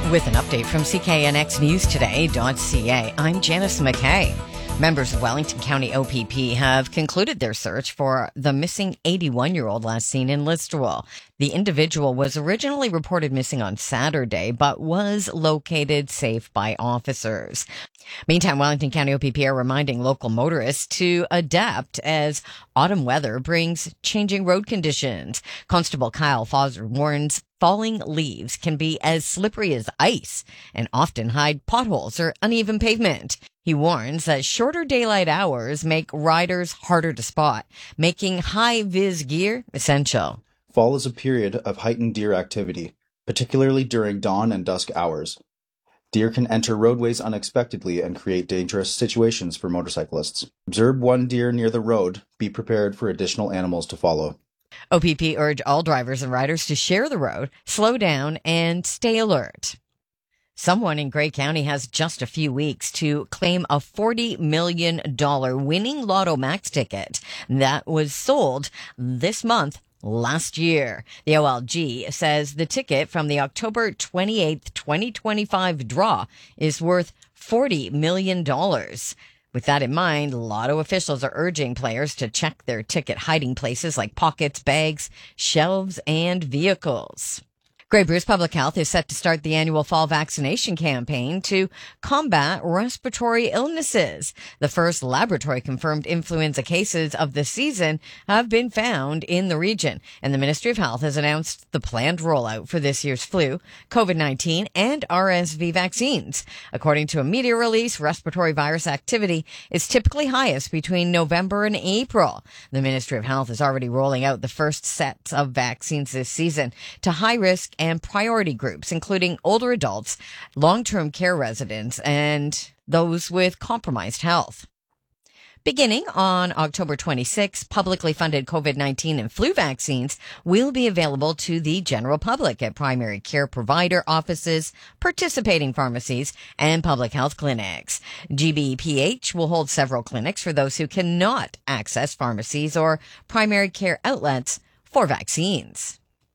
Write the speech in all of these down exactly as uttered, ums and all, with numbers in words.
With an update from C K N X News Today dot C A, I'm Janice McKay. Members of Wellington County O P P have concluded their search for the missing eighty-one-year-old last seen in Listowel. The individual was originally reported missing on Saturday, but was located safe by officers. Meantime, Wellington County O P P are reminding local motorists to adapt as autumn weather brings changing road conditions. Constable Kyle Foster warns falling leaves can be as slippery as ice and often hide potholes or uneven pavement. He warns that shorter daylight hours make riders harder to spot, making high-vis gear essential. Fall is a period of heightened deer activity, particularly during dawn and dusk hours. Deer can enter roadways unexpectedly and create dangerous situations for motorcyclists. Observe one deer near the road. Be prepared for additional animals to follow. O P P urge all drivers and riders to share the road, slow down, and stay alert. Someone in Grey County has just a few weeks to claim a forty million dollars winning Lotto Max ticket that was sold this month last year. The O L G says the ticket from the October twenty-eighth, twenty twenty-five draw is worth forty million dollars. With that in mind, Lotto officials are urging players to check their ticket hiding places like pockets, bags, shelves, and vehicles. Grey Bruce Public Health is set to start the annual fall vaccination campaign to combat respiratory illnesses. The first laboratory-confirmed influenza cases of the season have been found in the region, and the Ministry of Health has announced the planned rollout for this year's flu, COVID nineteen, and R S V vaccines. According to a media release, respiratory virus activity is typically highest between November and April. The Ministry of Health is already rolling out the first sets of vaccines this season to high-risk and priority groups, including older adults, long-term care residents, and those with compromised health. Beginning on October twenty-sixth, publicly funded COVID nineteen and flu vaccines will be available to the general public at primary care provider offices, participating pharmacies, and public health clinics. G B P H will hold several clinics for those who cannot access pharmacies or primary care outlets for vaccines.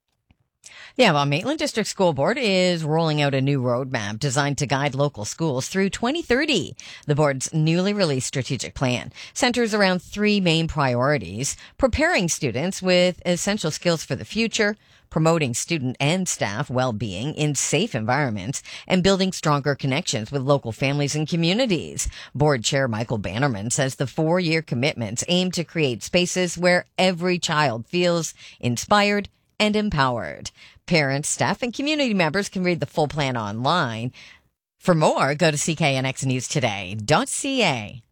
The Avon-Maitland District School Board is rolling out a new roadmap designed to guide local schools through twenty thirty. The board's newly released strategic plan centers around three main priorities: preparing students with essential skills for the future, promoting student and staff well-being in safe environments, and building stronger connections with local families and communities. Board Chair Michael Bannerman says the four-year commitments aim to create spaces where every child feels inspired and empowered. Parents, staff, and community members can read the full plan online. For more, go to C K N X News Today dot C A.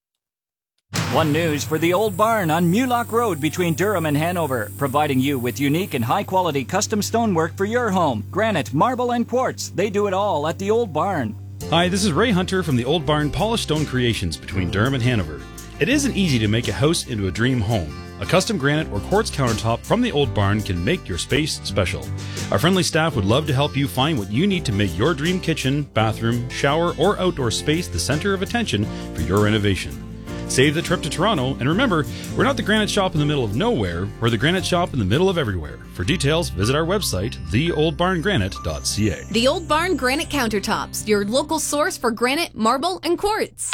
One News for the Old Barn on Mulock Road between Durham and Hanover, providing you with unique and high-quality custom stonework for your home. Granite, marble, and quartz. They do it all at the Old Barn. Hi, this is Ray Hunter from the Old Barn Polished Stone Creations between Durham and Hanover. It isn't easy to make a house into a dream home. A custom granite or quartz countertop from the Old Barn can make your space special. Our friendly staff would love to help you find what you need to make your dream kitchen, bathroom, shower, or outdoor space the center of attention for your renovation. Save the trip to Toronto, and remember, we're not the granite shop in the middle of nowhere, we're the granite shop in the middle of everywhere. For details, visit our website, the old barn granite dot c a. The Old Barn Granite Countertops, your local source for granite, marble, and quartz.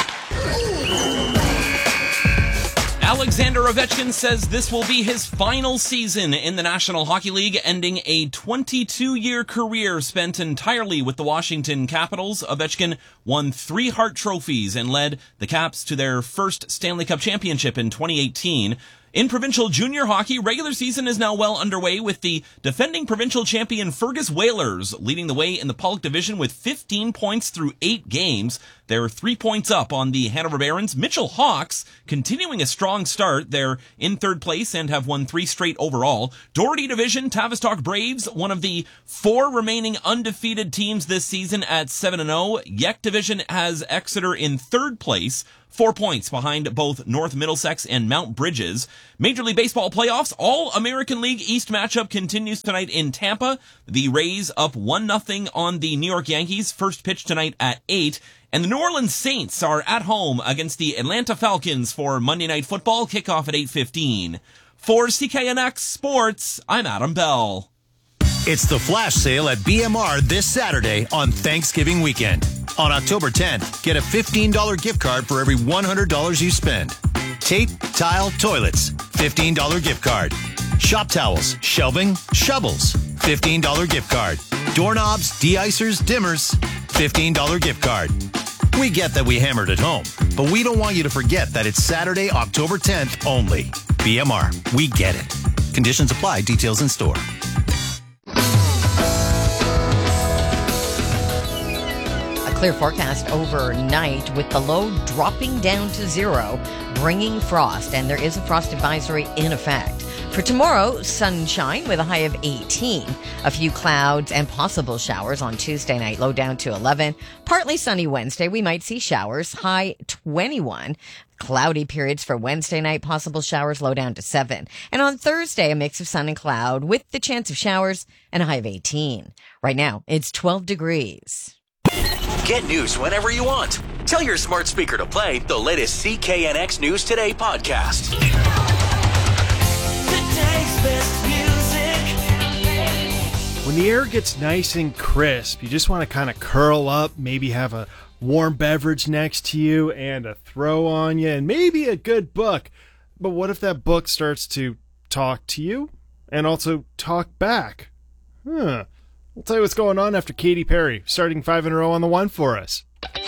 Alexander Ovechkin says this will be his final season in the National Hockey League, ending a twenty-two-year career spent entirely with the Washington Capitals. Ovechkin won three Hart trophies and led the Caps to their first Stanley Cup championship in twenty eighteen. In provincial junior hockey, regular season is now well underway with the defending provincial champion Fergus Whalers leading the way in the Pollock division with fifteen points through eight games. They're three points up on the Hanover Barons. Mitchell Hawks continuing a strong start. They're in third place and have won three straight overall. Doherty division, Tavistock Braves, one of the four remaining undefeated teams this season at seven and oh. Yek division has Exeter in third place, four points behind both North Middlesex and Mount Bridges. Major League Baseball playoffs, All-American League East matchup continues tonight in Tampa. The Rays up one nothing on the New York Yankees. First pitch tonight at eight. And the New Orleans Saints are at home against the Atlanta Falcons for Monday Night Football, kickoff at eight fifteen. For C K N X Sports, I'm Adam Bell. It's the flash sale at B M R this Saturday on Thanksgiving weekend. On October tenth, get a fifteen dollars gift card for every one hundred dollars you spend. Tape, tile, toilets, fifteen dollars gift card. Shop towels, shelving, shovels, fifteen dollars gift card. Doorknobs, de-icers, dimmers, fifteen dollars gift card. We get that we hammered at home, but we don't want you to forget that it's Saturday, October tenth only. B M R, we get it. Conditions apply, details in store. Clear forecast overnight with the low dropping down to zero, bringing frost, and there is a frost advisory in effect. For tomorrow, sunshine with a high of eighteen. A few clouds and possible showers on Tuesday night, low down to eleven. Partly sunny Wednesday, we might see showers, high twenty-one. Cloudy periods for Wednesday night, possible showers, low down to seven. And on Thursday, a mix of sun and cloud with the chance of showers and a high of eighteen. Right now, it's twelve degrees. Get news whenever you want. Tell your smart speaker to play the latest C K N X News Today podcast. Today's best music. When the air gets nice and crisp, you just want to kind of curl up, maybe have a warm beverage next to you and a throw on you and maybe a good book. But what if that book starts to talk to you and also talk back? Huh. We'll tell you what's going on after Katy Perry, starting five in a row on the one for us.